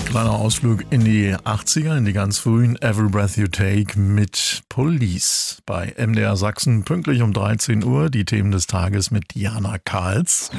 Kleiner Ausflug in die 80er, in die ganz frühen Every Breath You Take mit Police bei MDR Sachsen. Pünktlich um 13 Uhr die Themen des Tages mit Diana Karls.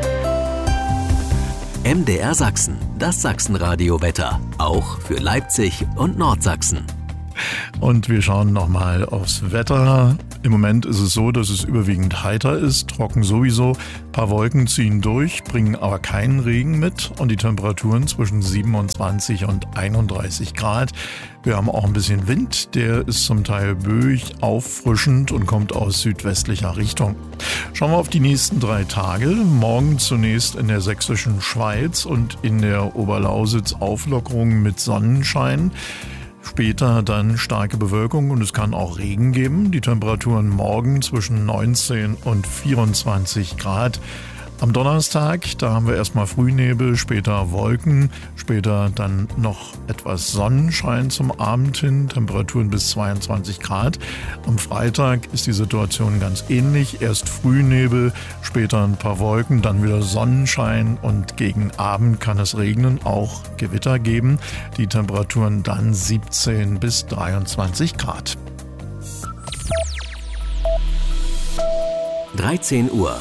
MDR Sachsen, das Sachsenradio-Wetter, auch für Leipzig und Nordsachsen. Und wir schauen nochmal aufs Wetter. Im Moment ist es so, dass es überwiegend heiter ist, trocken sowieso. Ein paar Wolken ziehen durch, bringen aber keinen Regen mit und die Temperaturen zwischen 27 und 31 Grad. Wir haben auch ein bisschen Wind, der ist zum Teil böig, auffrischend und kommt aus südwestlicher Richtung. Schauen wir auf die nächsten 3 Tage. Morgen zunächst in der sächsischen Schweiz und in der Oberlausitz Auflockerung mit Sonnenschein. Später dann starke Bewölkung und es kann auch Regen geben. Die Temperaturen morgen zwischen 19 und 24 Grad. Am Donnerstag, da haben wir erstmal Frühnebel, später Wolken, später dann noch etwas Sonnenschein zum Abend hin, Temperaturen bis 22 Grad. Am Freitag ist die Situation ganz ähnlich, erst Frühnebel, später ein paar Wolken, dann wieder Sonnenschein und gegen Abend kann es regnen, auch Gewitter geben. Die Temperaturen dann 17 bis 23 Grad. 13 Uhr.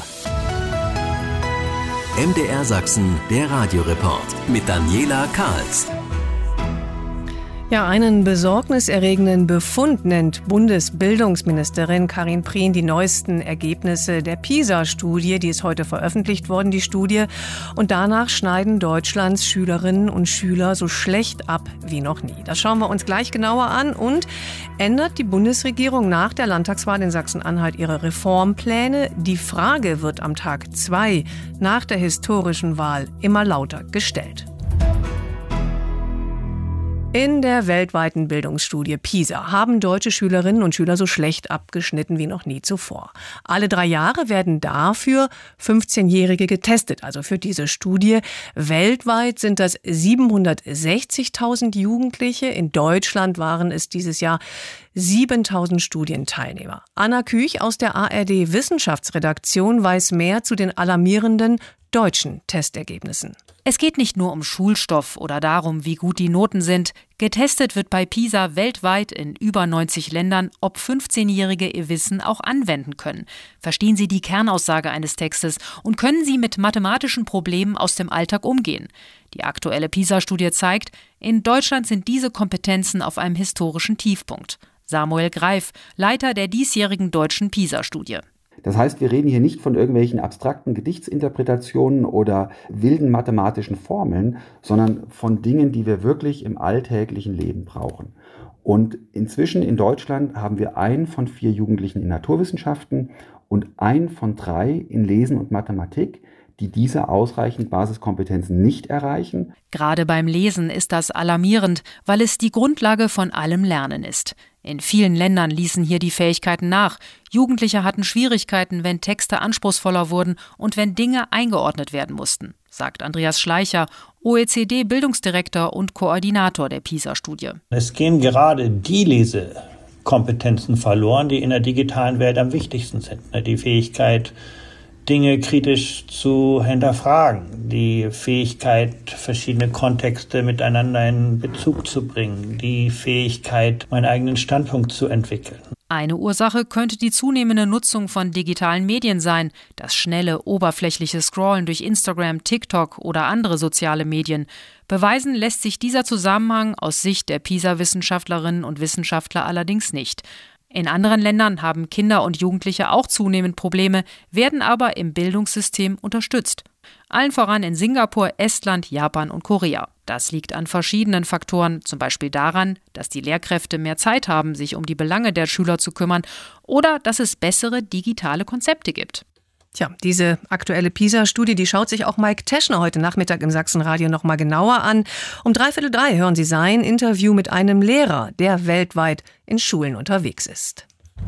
MDR Sachsen, der Radioreport mit Daniela Karls. Ja, einen besorgniserregenden Befund nennt Bundesbildungsministerin Karin Prien die neuesten Ergebnisse der PISA-Studie. Die ist heute veröffentlicht worden, die Studie. Und danach schneiden Deutschlands Schülerinnen und Schüler so schlecht ab wie noch nie. Das schauen wir uns gleich genauer an. Und ändert die Bundesregierung nach der Landtagswahl in Sachsen-Anhalt ihre Reformpläne? Die Frage wird am Tag 2 nach der historischen Wahl immer lauter gestellt. In der weltweiten Bildungsstudie PISA haben deutsche Schülerinnen und Schüler so schlecht abgeschnitten wie noch nie zuvor. Alle 3 Jahre werden dafür 15-Jährige getestet, also für diese Studie. Weltweit sind das 760.000 Jugendliche. In Deutschland waren es dieses Jahr 7.000 Studienteilnehmer. Anna Küch aus der ARD Wissenschaftsredaktion weiß mehr zu den alarmierenden deutschen Testergebnissen. Es geht nicht nur um Schulstoff oder darum, wie gut die Noten sind. Getestet wird bei PISA weltweit in über 90 Ländern, ob 15-Jährige ihr Wissen auch anwenden können. Verstehen sie die Kernaussage eines Textes und können sie mit mathematischen Problemen aus dem Alltag umgehen? Die aktuelle PISA-Studie zeigt, in Deutschland sind diese Kompetenzen auf einem historischen Tiefpunkt. Samuel Greif, Leiter der diesjährigen deutschen PISA-Studie. Das heißt, wir reden hier nicht von irgendwelchen abstrakten Gedichtsinterpretationen oder wilden mathematischen Formeln, sondern von Dingen, die wir wirklich im alltäglichen Leben brauchen. Und inzwischen in Deutschland haben wir 1 von 4 Jugendlichen in Naturwissenschaften und 1 von 3 in Lesen und Mathematik, die diese ausreichend Basiskompetenzen nicht erreichen. Gerade beim Lesen ist das alarmierend, weil es die Grundlage von allem Lernen ist. In vielen Ländern ließen hier die Fähigkeiten nach. Jugendliche hatten Schwierigkeiten, wenn Texte anspruchsvoller wurden und wenn Dinge eingeordnet werden mussten, sagt Andreas Schleicher, OECD-Bildungsdirektor und Koordinator der PISA-Studie. Es gehen gerade die Lesekompetenzen verloren, die in der digitalen Welt am wichtigsten sind. Die Fähigkeit, Dinge kritisch zu hinterfragen, die Fähigkeit, verschiedene Kontexte miteinander in Bezug zu bringen, die Fähigkeit, meinen eigenen Standpunkt zu entwickeln. Eine Ursache könnte die zunehmende Nutzung von digitalen Medien sein, das schnelle, oberflächliche Scrollen durch Instagram, TikTok oder andere soziale Medien. Beweisen lässt sich dieser Zusammenhang aus Sicht der PISA-Wissenschaftlerinnen und Wissenschaftler allerdings nicht. In anderen Ländern haben Kinder und Jugendliche auch zunehmend Probleme, werden aber im Bildungssystem unterstützt. Allen voran in Singapur, Estland, Japan und Korea. Das liegt an verschiedenen Faktoren, zum Beispiel daran, dass die Lehrkräfte mehr Zeit haben, sich um die Belange der Schüler zu kümmern oder dass es bessere digitale Konzepte gibt. Tja, diese aktuelle PISA-Studie, die schaut sich auch Mike Teschner heute Nachmittag im Sachsenradio noch mal genauer an. Um 2:45 hören Sie sein Interview mit einem Lehrer, der weltweit in Schulen unterwegs ist.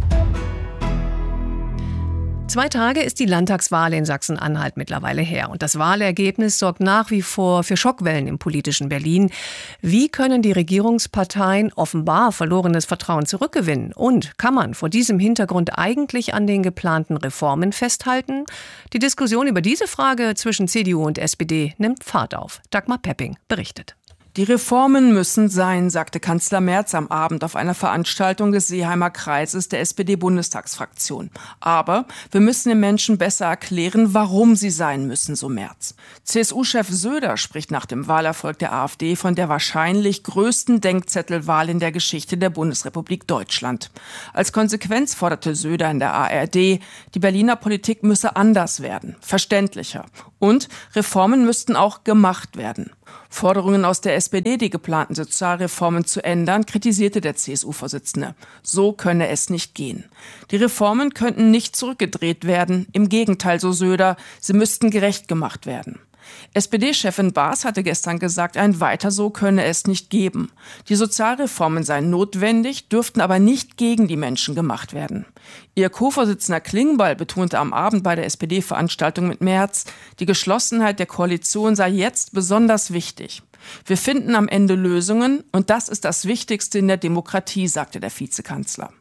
2 Tage ist die Landtagswahl in Sachsen-Anhalt mittlerweile her. Und das Wahlergebnis sorgt nach wie vor für Schockwellen im politischen Berlin. Wie können die Regierungsparteien offenbar verlorenes Vertrauen zurückgewinnen? Und kann man vor diesem Hintergrund eigentlich an den geplanten Reformen festhalten? Die Diskussion über diese Frage zwischen CDU und SPD nimmt Fahrt auf. Dagmar Pepping berichtet. Die Reformen müssen sein, sagte Kanzler Merz am Abend auf einer Veranstaltung des Seeheimer Kreises der SPD-Bundestagsfraktion. Aber wir müssen den Menschen besser erklären, warum sie sein müssen, so Merz. CSU-Chef Söder spricht nach dem Wahlerfolg der AfD von der wahrscheinlich größten Denkzettelwahl in der Geschichte der Bundesrepublik Deutschland. Als Konsequenz forderte Söder in der ARD, die Berliner Politik müsse anders werden, verständlicher. Und Reformen müssten auch gemacht werden. Forderungen aus der SPD, die geplanten Sozialreformen zu ändern, kritisierte der CSU-Vorsitzende. So könne es nicht gehen. Die Reformen könnten nicht zurückgedreht werden. Im Gegenteil, so Söder, sie müssten gerecht gemacht werden. SPD-Chefin Baas hatte gestern gesagt, ein Weiter so könne es nicht geben. Die Sozialreformen seien notwendig, dürften aber nicht gegen die Menschen gemacht werden. Ihr Co-Vorsitzender Klingbeil betonte am Abend bei der SPD-Veranstaltung mit Merz, die Geschlossenheit der Koalition sei jetzt besonders wichtig. Wir finden am Ende Lösungen und das ist das Wichtigste in der Demokratie, sagte der Vizekanzler.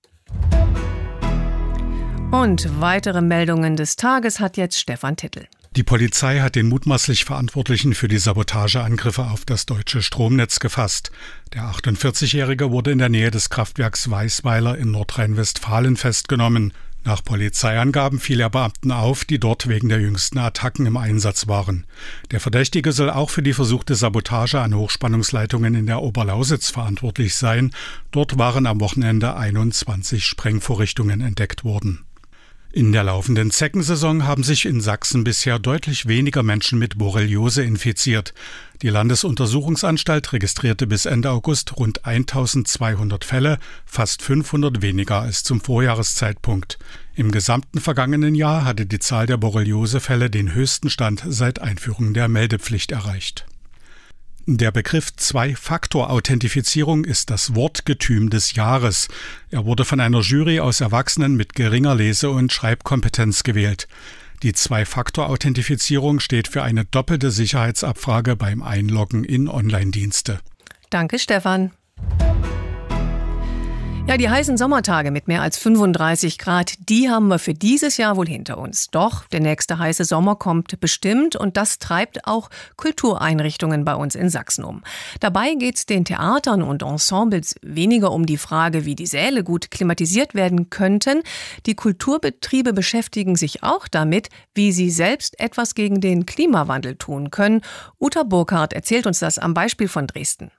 Und weitere Meldungen des Tages hat jetzt Stefan Tittel. Die Polizei hat den mutmaßlich Verantwortlichen für die Sabotageangriffe auf das deutsche Stromnetz gefasst. Der 48-Jährige wurde in der Nähe des Kraftwerks Weißweiler in Nordrhein-Westfalen festgenommen. Nach Polizeiangaben fiel er Beamten auf, die dort wegen der jüngsten Attacken im Einsatz waren. Der Verdächtige soll auch für die versuchte Sabotage an Hochspannungsleitungen in der Oberlausitz verantwortlich sein. Dort waren am Wochenende 21 Sprengvorrichtungen entdeckt worden. In der laufenden Zeckensaison haben sich in Sachsen bisher deutlich weniger Menschen mit Borreliose infiziert. Die Landesuntersuchungsanstalt registrierte bis Ende August rund 1200 Fälle, fast 500 weniger als zum Vorjahreszeitpunkt. Im gesamten vergangenen Jahr hatte die Zahl der Borreliosefälle den höchsten Stand seit Einführung der Meldepflicht erreicht. Der Begriff Zwei-Faktor-Authentifizierung ist das Wortgetüm des Jahres. Er wurde von einer Jury aus Erwachsenen mit geringer Lese- und Schreibkompetenz gewählt. Die Zwei-Faktor-Authentifizierung steht für eine doppelte Sicherheitsabfrage beim Einloggen in Online-Dienste. Danke, Stefan. Ja, die heißen Sommertage mit mehr als 35 Grad, die haben wir für dieses Jahr wohl hinter uns. Doch der nächste heiße Sommer kommt bestimmt und das treibt auch Kultureinrichtungen bei uns in Sachsen um. Dabei geht es den Theatern und Ensembles weniger um die Frage, wie die Säle gut klimatisiert werden könnten. Die Kulturbetriebe beschäftigen sich auch damit, wie sie selbst etwas gegen den Klimawandel tun können. Uta Burkhardt erzählt uns das am Beispiel von Dresden.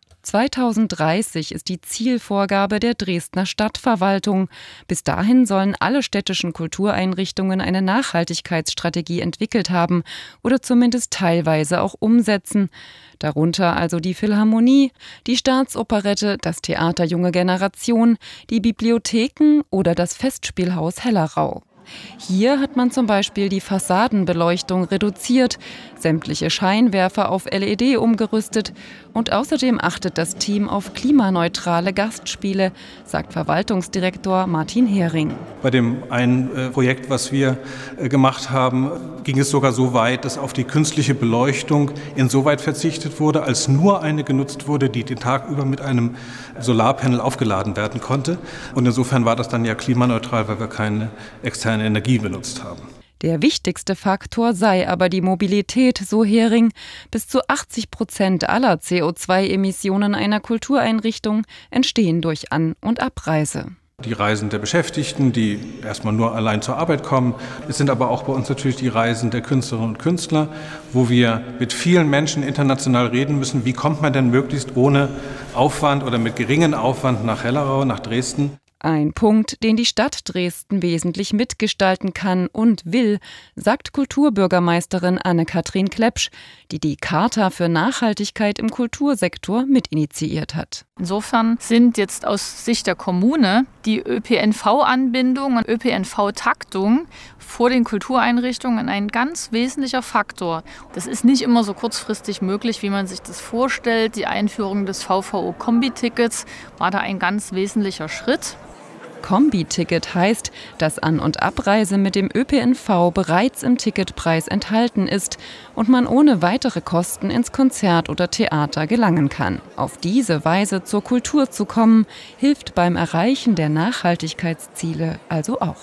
2030 ist die Zielvorgabe der Dresdner Stadtverwaltung. Bis dahin sollen alle städtischen Kultureinrichtungen eine Nachhaltigkeitsstrategie entwickelt haben oder zumindest teilweise auch umsetzen. Darunter also die Philharmonie, die Staatsoperette, das Theater Junge Generation, die Bibliotheken oder das Festspielhaus Hellerau. Hier hat man zum Beispiel die Fassadenbeleuchtung reduziert, sämtliche Scheinwerfer auf LED umgerüstet und außerdem achtet das Team auf klimaneutrale Gastspiele, sagt Verwaltungsdirektor Martin Hering. Bei dem einen Projekt, was wir gemacht haben, ging es sogar so weit, dass auf die künstliche Beleuchtung insoweit verzichtet wurde, als nur eine genutzt wurde, die den Tag über mit einem Solarpanel aufgeladen werden konnte. Und insofern war das dann ja klimaneutral, weil wir keine externe Energie benutzt haben. Der wichtigste Faktor sei aber die Mobilität, so Hering. Bis zu 80% aller CO2-Emissionen einer Kultureinrichtung entstehen durch An- und Abreise. Die Reisen der Beschäftigten, die erstmal nur allein zur Arbeit kommen. Es sind aber auch bei uns natürlich die Reisen der Künstlerinnen und Künstler, wo wir mit vielen Menschen international reden müssen. Wie kommt man denn möglichst ohne Aufwand oder mit geringem Aufwand nach Hellerau, nach Dresden? Ein Punkt, den die Stadt Dresden wesentlich mitgestalten kann und will, sagt Kulturbürgermeisterin Anne-Kathrin Klepsch, die die Charta für Nachhaltigkeit im Kultursektor mitinitiiert hat. Insofern sind jetzt aus Sicht der Kommune die ÖPNV-Anbindung und ÖPNV-Taktung vor den Kultureinrichtungen ein ganz wesentlicher Faktor. Das ist nicht immer so kurzfristig möglich, wie man sich das vorstellt. Die Einführung des VVO-Kombi-Tickets war da ein ganz wesentlicher Schritt. Kombi-Ticket heißt, dass An- und Abreise mit dem ÖPNV bereits im Ticketpreis enthalten ist und man ohne weitere Kosten ins Konzert oder Theater gelangen kann. Auf diese Weise zur Kultur zu kommen, hilft beim Erreichen der Nachhaltigkeitsziele also auch.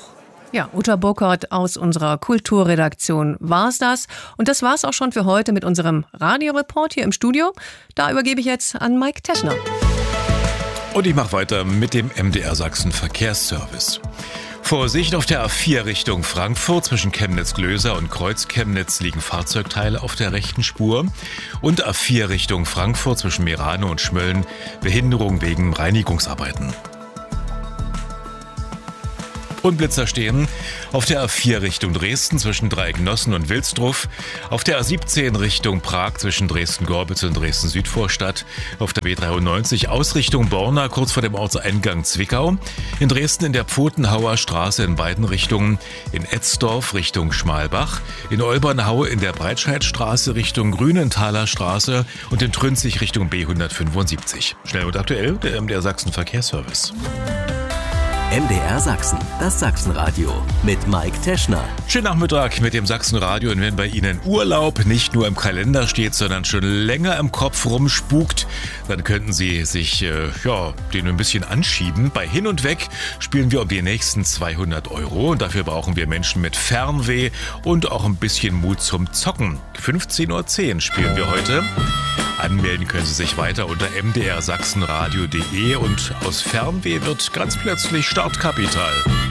Ja, Uta Burkhardt aus unserer Kulturredaktion war's das. Und das war's auch schon für heute mit unserem Radioreport hier im Studio. Da übergebe ich jetzt an Mike Teschner. Und ich mache weiter mit dem MDR Sachsen Verkehrsservice. Vorsicht, auf der A4 Richtung Frankfurt zwischen Chemnitz-Glöser und Kreuz-Chemnitz liegen Fahrzeugteile auf der rechten Spur. Und A4 Richtung Frankfurt zwischen Merano und Schmölln Behinderung wegen Reinigungsarbeiten. Und Blitzer stehen auf der A4 Richtung Dresden zwischen Dreiecknossen und Wilsdruff, auf der A17 Richtung Prag zwischen Dresden-Gorbitz und Dresden-Südvorstadt, auf der B93 Ausrichtung Borna kurz vor dem Ortseingang Zwickau, in Dresden in der Pfotenhauer Straße in beiden Richtungen, in Etzdorf Richtung Schmalbach, in Olbernhau in der Breitscheidstraße Richtung Grünenthaler Straße und in Trünzig Richtung B175. Schnell und aktuell der MDR Sachsen Verkehrsservice. MDR Sachsen, das Sachsenradio mit Mike Teschner. Schönen Nachmittag mit dem Sachsenradio, und wenn bei Ihnen Urlaub nicht nur im Kalender steht, sondern schon länger im Kopf rumspukt, dann könnten Sie sich den ein bisschen anschieben. Bei Hin und Weg spielen wir um die nächsten 200 € und dafür brauchen wir Menschen mit Fernweh und auch ein bisschen Mut zum Zocken. 15:10 Uhr spielen wir heute. Anmelden können Sie sich weiter unter mdrsachsenradio.de und aus Fernweh wird ganz plötzlich Startkapital.